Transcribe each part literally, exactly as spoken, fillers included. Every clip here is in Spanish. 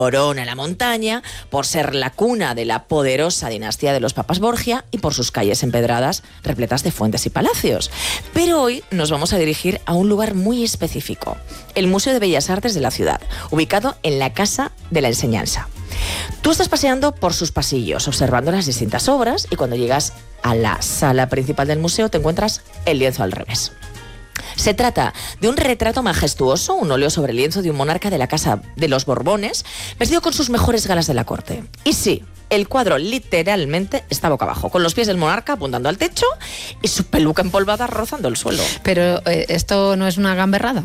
Orona la montaña, por ser la cuna de la poderosa dinastía de los papas Borgia y por sus calles empedradas repletas de fuentes y palacios. Pero hoy nos vamos a dirigir a un lugar muy específico, el Museo de Bellas Artes de la ciudad, ubicado en la Casa de la Enseñanza. Tú estás paseando por sus pasillos, observando las distintas obras, y cuando llegas a la sala principal del museo te encuentras el lienzo al revés. Se trata de un retrato majestuoso, un óleo sobre lienzo de un monarca de la Casa de los Borbones, vestido con sus mejores galas de la corte. Y sí, el cuadro literalmente está boca abajo, con los pies del monarca apuntando al techo y su peluca empolvada rozando el suelo. Pero eh, ¿esto no es una gamberrada?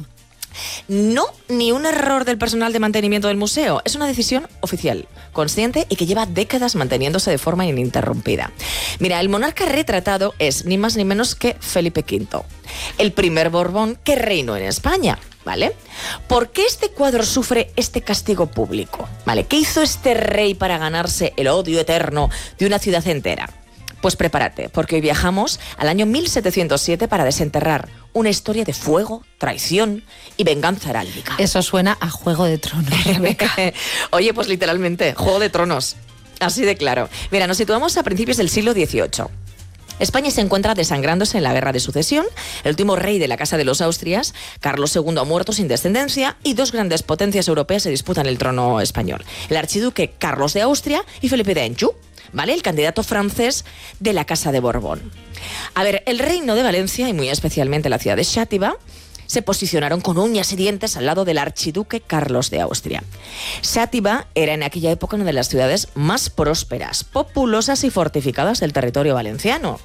No, ni un error del personal de mantenimiento del museo. Es una decisión oficial, consciente y que lleva décadas manteniéndose de forma ininterrumpida. Mira, el monarca retratado es ni más ni menos que Felipe quinto, el primer Borbón que reinó en España, ¿vale? ¿Por qué este cuadro sufre este castigo público? ¿Vale? ¿Qué hizo este rey para ganarse el odio eterno de una ciudad entera? Pues prepárate, porque hoy viajamos al año mil setecientos siete para desenterrar una historia de fuego, traición y venganza heráldica. Eso suena a Juego de Tronos, Rebeca. Oye, pues literalmente, Juego de Tronos. Así de claro. Mira, nos situamos a principios del siglo dieciocho. España se encuentra desangrándose en la Guerra de Sucesión. El último rey de la Casa de los Austrias, Carlos segundo, ha muerto sin descendencia y dos grandes potencias europeas se disputan el trono español. El archiduque Carlos de Austria y Felipe de Anjou, ¿vale? El candidato francés de la Casa de Borbón. A ver, el reino de Valencia y muy especialmente la ciudad de Xàtiva se posicionaron con uñas y dientes al lado del archiduque Carlos de Austria. Xàtiva era en aquella época una de las ciudades más prósperas, populosas y fortificadas del territorio valenciano.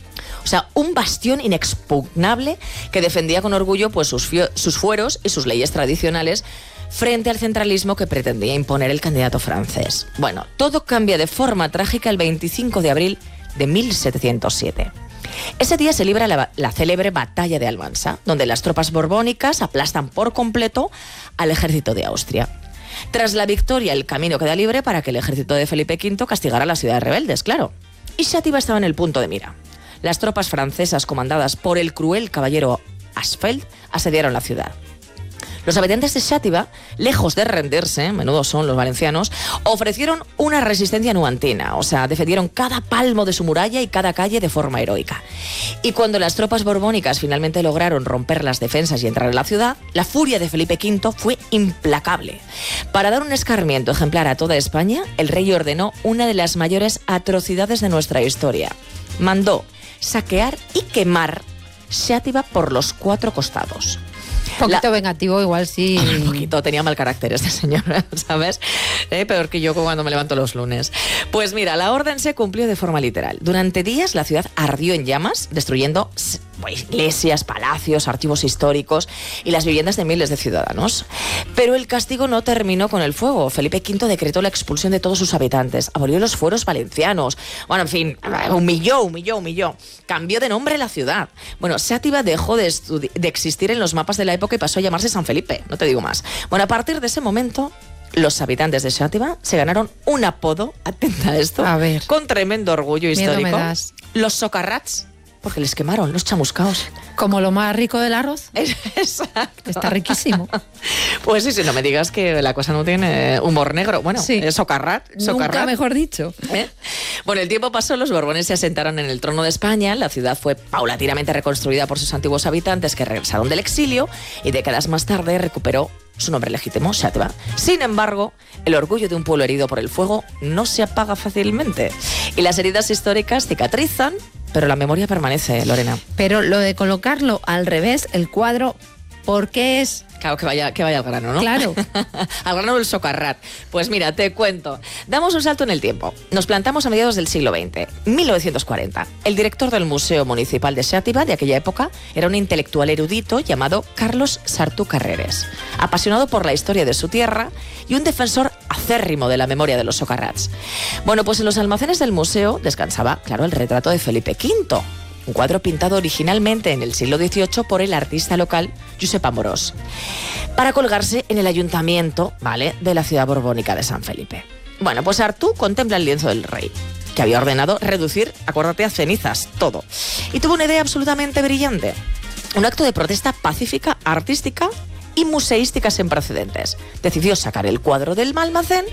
O sea, un bastión inexpugnable que defendía con orgullo pues, sus, fio- sus fueros y sus leyes tradicionales frente al centralismo que pretendía imponer el candidato francés. Bueno, todo cambia de forma trágica el veinticinco de abril de mil setecientos siete. Ese día se libra la, la célebre batalla de Almansa, donde las tropas borbónicas aplastan por completo al ejército de Austria. Tras la victoria, el camino queda libre para que el ejército de Felipe quinto castigara a las ciudades rebeldes, claro. Y Xàtiva estaba en el punto de mira. Las tropas francesas comandadas por el cruel caballero Asfeld asediaron la ciudad. Los habitantes de Xàtiva, lejos de rendirse, menudo son los valencianos, ofrecieron una resistencia nuantina, o sea, defendieron cada palmo de su muralla y cada calle de forma heroica. Y cuando las tropas borbónicas finalmente lograron romper las defensas y entrar en la ciudad, la furia de Felipe quinto fue implacable. Para dar un escarmiento ejemplar a toda España, el rey ordenó una de las mayores atrocidades de nuestra historia. Mandó saquear y quemar Xàtiva por los cuatro costados. Un poquito La... vengativo, igual sí. Un poquito, tenía mal carácter este señor, ¿sabes? Eh, peor que yo cuando me levanto los lunes. Pues mira, la orden se cumplió de forma literal. Durante días la ciudad ardió en llamas, destruyendo pues, iglesias, palacios, archivos históricos y las viviendas de miles de ciudadanos. Pero el castigo no terminó con el fuego. Felipe quinto decretó la expulsión de todos sus habitantes, abolió los fueros valencianos. Bueno, en fin, humilló, humilló, humilló. Cambió de nombre la ciudad. Bueno, Xàtiva dejó de, estudi- de existir en los mapas de la época y pasó a llamarse San Felipe, no te digo más. Bueno, a partir de ese momento, los habitantes de Xàtiva se ganaron un apodo, atenta a esto, a ver, con tremendo orgullo histórico. Miedo me das. Los socarrats, porque les quemaron, los chamuscaos. Como lo más rico del arroz. Exacto. Está riquísimo. Pues sí, sí, no me digas que la cosa no tiene humor negro. Bueno, sí. es socarrat, socarrat. Nunca mejor dicho. ¿Eh? Bueno, el tiempo pasó, los Borbones se asentaron en el trono de España, la ciudad fue paulatinamente reconstruida por sus antiguos habitantes que regresaron del exilio y décadas más tarde recuperó su nombre legítimo, Xàtiva. Sin embargo, el orgullo de un pueblo herido por el fuego no se apaga fácilmente y las heridas históricas cicatrizan, pero la memoria permanece, Lorena. Pero lo de colocarlo al revés, el cuadro, ¿por qué es? Claro, que vaya, que vaya al grano, ¿no? Claro. Al grano del socarrat. Pues mira, te cuento. Damos un salto en el tiempo. Nos plantamos a mediados del siglo veinte, mil novecientos cuarenta. El director del Museo Municipal de Xàtiva de aquella época era un intelectual erudito llamado Carlos Sartú Carreres, apasionado por la historia de su tierra y un defensor acérrimo de la memoria de los socarrats. Bueno, pues en los almacenes del museo descansaba, claro, el retrato de Felipe quinto, un cuadro pintado originalmente en el siglo dieciocho por el artista local Josep Amorós, para colgarse en el ayuntamiento, ¿vale?, de la ciudad borbónica de San Felipe. Bueno, pues Artú contempla el lienzo del rey, que había ordenado reducir, acuérdate, a cenizas, todo. Y tuvo una idea absolutamente brillante. Un acto de protesta pacífica, artística y museísticas sin precedentes. Decidió sacar el cuadro del almacén